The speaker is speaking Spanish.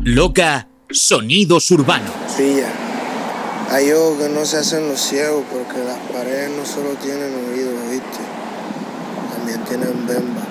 Loca, sonidos urbanos. Pilla. Hay ojos que no se hacen los ciegos porque las paredes no solo tienen oídos, ¿viste? También tienen bemba.